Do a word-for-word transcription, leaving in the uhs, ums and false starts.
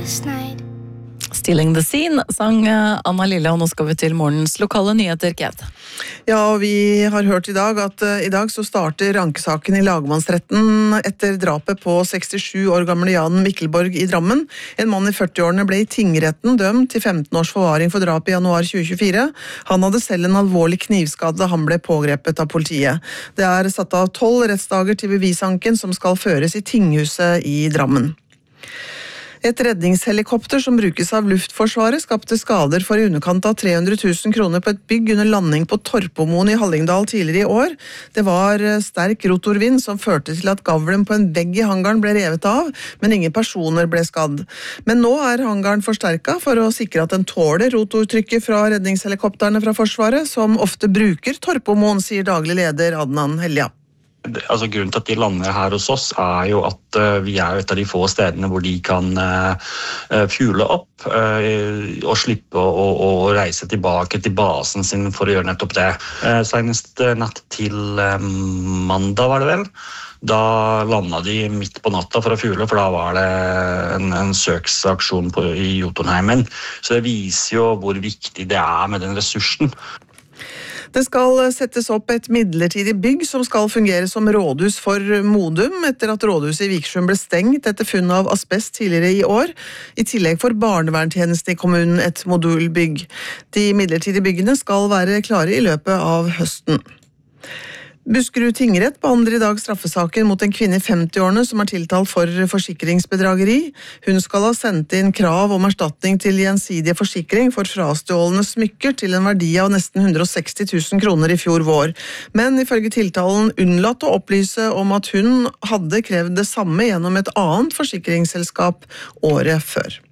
last night. Stealing the Scene, sang Anna Lille, og nå skal vi til morgens lokale nyheter, Kate. Ja, og vi har hørt i dag at uh, i dag så starter rankesaken i lagmannsretten etter drapet på sekstisju år gamle Jan Mikkelborg i Drammen. En mann i førti-årene ble i tingretten dømt til femten års forvaring for drap i januar tjue tjuefire. Han hadde selv en alvorlig knivskade da han ble pågrepet av politiet. Det er satt av tolv rettsdager til bevisanken som skal føres i tinghuset i Drammen. Et redningshelikopter som brukes av Luftforsvaret skapte skader for i underkant av tre hundre tusen kroner på et bygg under landing på Torpomoen i Hallingdal tidligere i år. Det var sterk rotorvind som førte til at gavlen på en vegg i hangaren ble revet av, men ingen personer ble skadd. Men nå er hangaren forsterket for å sikre at den tåler rotortrykket fra redningshelikopterne fra Forsvaret, som ofte bruker Torpomoen, sier daglig leder Adnan Helja. Altså, grunnen til at de lander her hos oss er jo at uh, vi er et av de få stedene hvor de kan uh, fuele opp uh, og slippe å, å, å reise tilbake til basen sin for å gjøre nettopp det. Uh, senest uh, natt til uh, mandag var det vel. Da landet de midt på natta for å fuele, for da var det en, en søksaksjon på, i Jotunheimen. Så det viser jo hvor viktig det er med den ressursen. Det skal settes opp et midlertidig bygg som skal fungere som rådhus for Modum, etter at rådhuset i Vikersund ble stengt etter funn av asbest tidligere i år. I tillegg får barnevernstjenesten i kommunen et modulbygg. De midlertidige byggene skal være klare i løpet av høsten. Buskerud tingrett behandler i dag straffesaken mot en kvinne i femti-årene som er tiltalt for forsikringsbedrageri. Hun skal ha sendt inn krav om erstatning til gjensidige forsikring for frastjålne smykker til en verdi av nesten hundre og seksti tusen kroner i fjor vår. Men ifølge tiltalen unnlatt å opplyse om at hun hadde krevd det samme gjennom et annet forsikringsselskap året før.